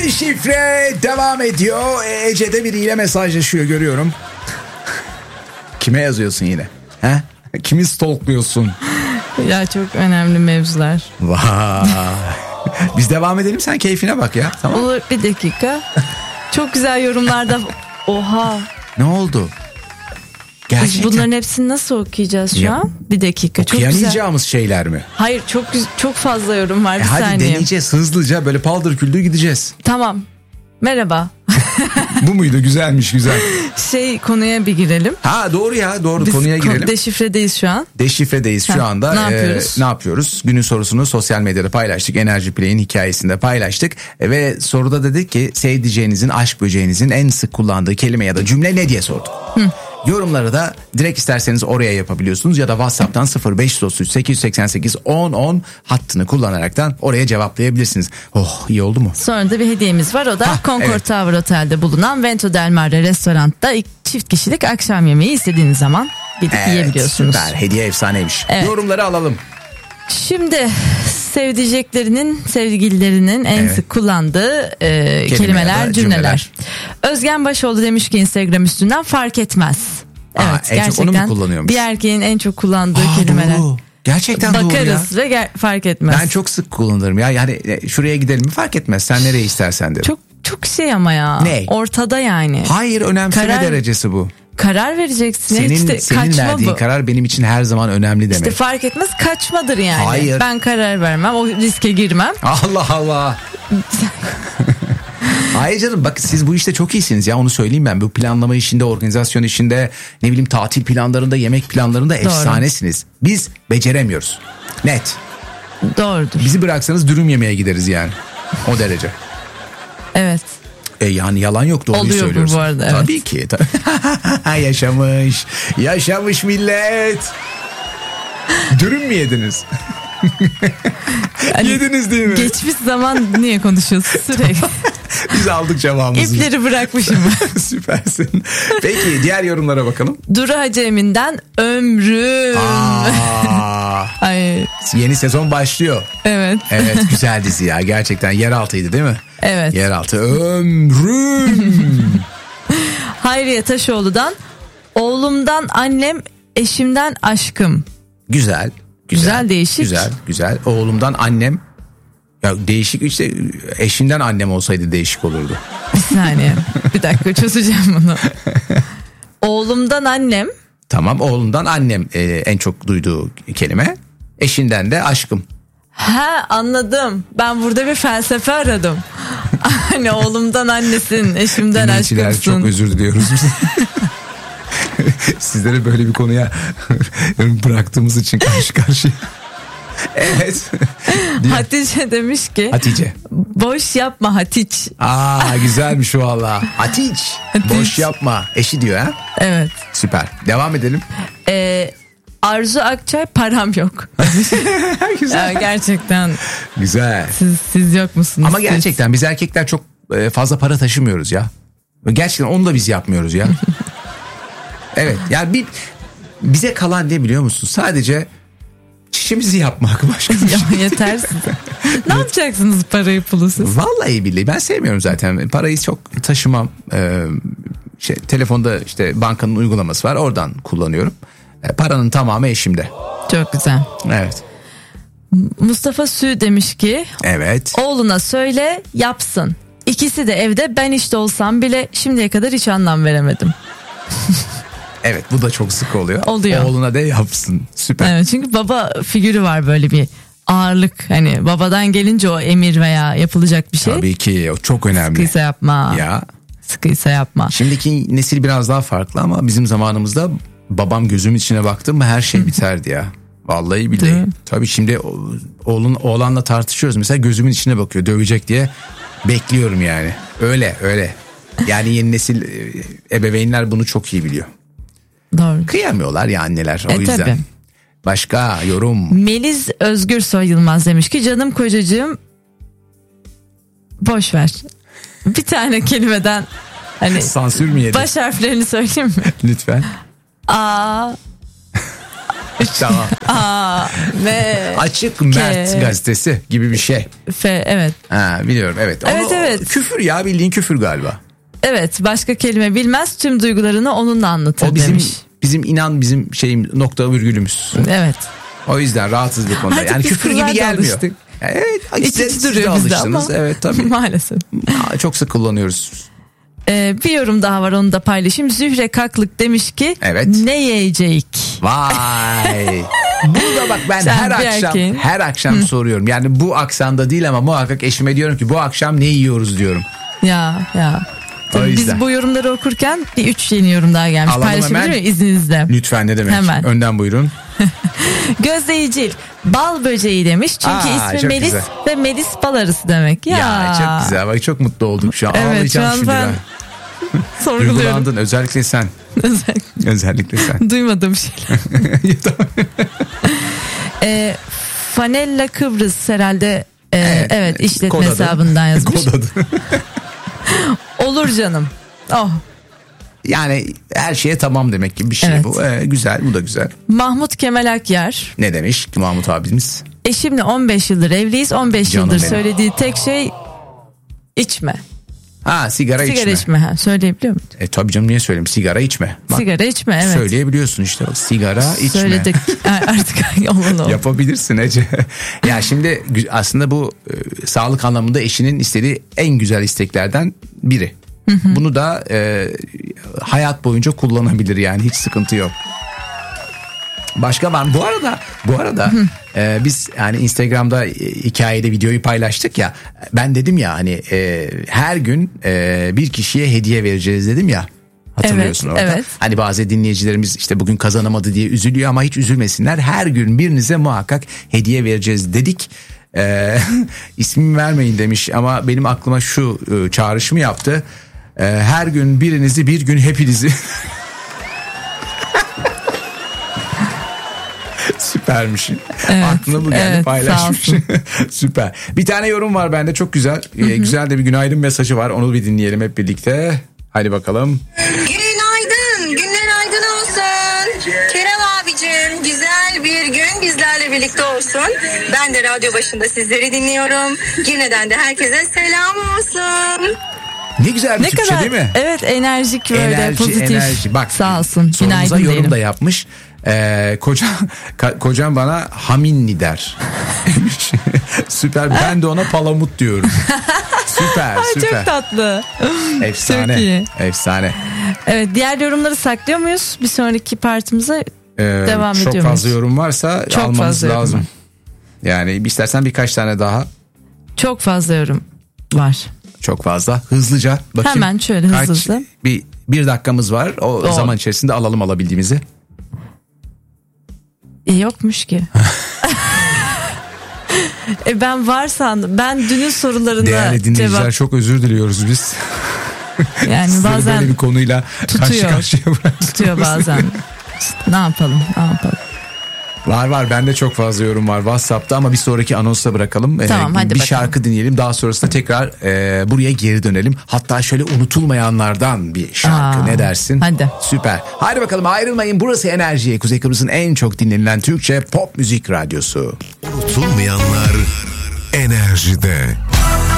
Deşifre devam ediyor. Ece de biriyle mesajlaşıyor, görüyorum. Kime yazıyorsun yine? He? Kimi stalkluyorsun? Ya çok önemli mevzular. Vay. Biz devam edelim, sen keyfine bak ya. Tamam. Olur, bir dakika. Çok güzel yorumlarda. Oha. Ne oldu? Gerçekten. Biz bunların hepsini nasıl okuyacağız şu an? Bir dakika. Çok güzel. Okuyamayacağımız şeyler mi? Hayır, çok fazla yorum var. Bir hadi saniye. deneyeceğiz hızlıca, böyle paldır küldür gideceğiz. Tamam. Merhaba. Bu muydu? Güzelmiş, güzel. Konuya bir girelim. Ha doğru ya, doğru. Biz konuya girelim. Deşifredeyiz şu an. Deşifredeyiz şu anda. Ne yapıyoruz? Ne yapıyoruz? Günün sorusunu sosyal medyada paylaştık. Enerji Play'in hikayesinde paylaştık. Ve soruda dedik ki sevdiceğinizin, aşk böceğinizin en sık kullandığı kelime ya da cümle ne diye sorduk. Yorumları da direkt isterseniz oraya yapabiliyorsunuz ya da WhatsApp'tan 0533 888 1010 hattını kullanaraktan oraya cevaplayabilirsiniz. Oh, iyi oldu mu? Sonra da bir hediyemiz var, o da Concord evet. Tower Otel'de bulunan Vento Del Mare restoranda çift kişilik akşam yemeği istediğiniz zaman gidip yiyebiliyorsunuz. Süper, hediye efsaneymiş. Evet. Yorumları alalım. Şimdi sevgililerinin en sık kullandığı kelimeler, cümleler. Özgen Başoğlu demiş ki Instagram üstünden fark etmez. Evet, en çok onu mu kullanıyormuş? Bir erkeğin en çok kullandığı kelimeler. Doğru. Gerçekten doğru ya. Bakarız ve fark etmez. Ben çok sık kullanırım ya. Yani şuraya gidelim mi fark etmez. Sen nereye istersen derim. Çok ama ya. Ne? Ortada yani. Hayır, önemseme derecesi bu. Karar vereceksin. Senin verdiğin karar benim için her zaman önemli demek. İşte fark etmez, kaçmadır yani. Hayır. Ben karar vermem, o riske girmem. Allah Allah. Hayır canım, bak siz bu işte çok iyisiniz ya, onu söyleyeyim ben. Bu planlama işinde, organizasyon işinde, ne bileyim tatil planlarında, yemek planlarında efsanesiniz. Biz beceremiyoruz. Net. Doğrudur. Bizi bıraksanız dürüm yemeye gideriz yani. O derece. Evet. Yani yalan yok, doğruyu oluyor söylüyoruz. Bu arada, evet. Tabii ki. Yaşamış millet. Dürüm mü yediniz? Hani yediniz değil mi? Geçmiş zaman niye konuşuyorsun sürekli? Biz aldık cevabımızı. İpleri bırakmışım. Süpersin. Peki diğer yorumlara bakalım. Duru Hacı Emin'den ömrüm. Ay. Yeni sezon başlıyor. Evet. Evet, güzel dizi ya gerçekten. Yeraltıydı değil mi? Evet. Yeraltı. Ömrüm. Hayriye Taşoğlu'dan oğlumdan annem, eşimden aşkım. Güzel. Değişik. Güzel. Oğlumdan annem. Ya değişik işte, eşinden annem olsaydı değişik olurdu. Bir saniye. Bir dakika, çözeceğim bunu. Oğlumdan annem. Tamam, oğlundan annem en çok duyduğu kelime. Eşinden de aşkım. Ha, anladım. Ben burada bir felsefe aradım. Hani oğlumdan annesin, eşimden aşkımsın. Çok özür diliyoruz. Sizlere böyle bir konuya bıraktığımız için karşı karşıya. Evet. Hatice demiş ki. Hatice. Boş yapma Hatice. Güzelmiş valla. Hatice. Boş yapma. Eşi diyor ha. Evet. Süper. Devam edelim. Arzu Akçay param yok. Güzel. Gerçekten. Güzel. Siz yok musunuz? Ama gerçekten biz erkekler çok fazla para taşımıyoruz ya. Gerçekten onu da biz yapmıyoruz ya. Evet. Yani bize kalan ne biliyor musun? Sadece çişimizi yapmak, başka bir şey. Yeter size. Ne yapacaksınız parayı pulu siz? Vallahi billahi ben sevmiyorum zaten. Parayı çok taşımam. Telefonda işte bankanın uygulaması var. Oradan kullanıyorum. Paranın tamamı eşimde. Çok güzel. Evet. Mustafa Sü demiş ki. Evet. Oğluna söyle yapsın. İkisi de evde, ben işte olsam bile şimdiye kadar hiç anlam veremedim. Evet, bu da çok sık oluyor. Oğluna de yapsın. Süper. Evet, çünkü baba figürü var, böyle bir ağırlık. Hani babadan gelince o emir veya yapılacak bir şey. Tabii ki o çok önemli. Sıkıysa yapma. Ya. Sıkıysa yapma. Şimdiki nesil biraz daha farklı ama bizim zamanımızda babam gözümün içine baktı mı her şey biterdi ya. Vallahi billahi. Tabii şimdi oğlanla tartışıyoruz. Mesela gözümün içine bakıyor, dövecek diye bekliyorum yani. Öyle. Yani yeni nesil ebeveynler bunu çok iyi biliyor. Doğru. Kıyamıyorlar ya anneler, o yüzden. Tabii. Başka yorum. Melis Özgürsoy Yılmaz demiş ki canım kocacığım, boş ver. Bir tane kelimeden hani sansür mü yedin? Baş harflerini söyleyeyim mi? Lütfen. A. Tamam. Açık Mert gazetesi gibi bir şey. Evet. Biliyorum evet. Evet. Küfür ya, bildiğin küfür galiba. Evet, başka kelime bilmez, tüm duygularını onunla anlatır o demiş. bizim nokta virgülümüz. Evet. O yüzden rahatsız bir konuda. Artık yani küfür gibi gelmiyor. Evet. İç duruyor bizde ama. Evet tabii. Maalesef. Çok sık kullanıyoruz. Bir yorum daha var, onu da paylaşayım. Zühre Kaklık demiş ki ne yiyecek? Vay. Burada bak ben her akşam soruyorum. Yani bu aksanda değil ama muhakkak eşime diyorum ki bu akşam ne yiyoruz diyorum. Ya. Tabii biz bu yorumları okurken bir 3 yeni yorum daha gelmiş. Paylaşabilir miyim izninizle? Lütfen, ne demek? Hemen. Önden buyurun. Gözde İcil bal böceği demiş. Çünkü ismi Melis güzel. Ve Melis bal arısı demek. Ya çok güzel. Bak çok mutlu olduk şu an. Evet, ağlayacağım şu an şimdi ben. Duygulandın özellikle sen. Özellikle sen. Duymadığım şeyler. Fanella Kıbrıs herhalde evet işletme hesabından yazmış. Kod adı. Olur canım. Oh. Yani her şeye tamam demek gibi bir şey bu. Güzel, bu da güzel. Mahmut Kemal Akyar. Ne demiş Mahmut abimiz? Eşimle 15 yıldır evliyiz. 15 Canım yıldır benim. söylediği tek şey içme. Sigara içme. Söyleyebiliyor musun? Tabii canım, niye söyleyeyim? Sigara içme. Bak, sigara içme, evet. Söyleyebiliyorsun işte. Sigara içme. Söyledik. Artık olur. Yapabilirsin Ece. Ya şimdi aslında bu sağlık anlamında eşinin istediği en güzel isteklerden biri. Bunu da hayat boyunca kullanabilir, yani hiç sıkıntı yok. Başka var mı? Bu arada biz yani Instagram'da hikayede videoyu paylaştık ya. Ben dedim ya hani her gün bir kişiye hediye vereceğiz dedim ya. Hatırlıyorsun orada. Evet. Hani bazı dinleyicilerimiz işte bugün kazanamadı diye üzülüyor ama hiç üzülmesinler. Her gün birinize muhakkak hediye vereceğiz dedik. İsmimi vermeyin demiş ama benim aklıma şu çağrışımı yaptı. Her gün birinizi, bir gün hepinizi. Süpermiş. Evet, aklına bu geldi, paylaşmış. Süper. Bir tane yorum var bende, çok güzel. Güzel de bir günaydın mesajı var. Onu bir dinleyelim hep birlikte. Hadi bakalım. Günaydın. Günler aydın olsun. Kerem abicim, güzel bir gün bizlerle birlikte olsun. Ben de radyo başında sizleri dinliyorum. Yineden de herkese selam olsun. Ne güzel bir Türkçe değil mi? Evet, enerjik böyle, pozitif. Bak, sağ olsun. Sorumuza yorum da yapmış. Kocam bana haminni der. Süper. Ben de ona palamut diyorum. Süper. Çok tatlı. Efsane. Çok iyi. Efsane. Evet, diğer yorumları saklıyor muyuz? Bir sonraki partimize devam ediyor muyuz? Çok fazla yorum varsa çok almamız lazım. Yorum. Yani istersen birkaç tane daha. Çok fazla yorum var. Çok fazla. Hızlıca bakayım. Hemen şöyle hızlı. Bir dakikamız var. O zaman içerisinde alalım alabildiğimizi. Yokmuş ki. Ben var sandım. Ben dünün sorularına değerli dinleyiciler, çok özür diliyoruz biz. Yani bazen böyle bir konuyla karşı karşıya tutuyor bazen. İşte ne yapalım? Var bende çok fazla yorum var WhatsApp'ta ama bir sonraki anonsla bırakalım. Tamam, hadi bir bakalım. Şarkı dinleyelim, daha sonrasında tekrar buraya geri dönelim. Hatta şöyle unutulmayanlardan bir şarkı, ne dersin? Hadi. Süper. Hadi bakalım, ayrılmayın. Burası Enerji, Kuzey Kıbrıs'ın en çok dinlenilen Türkçe pop müzik radyosu. Unutulmayanlar Enerji'de.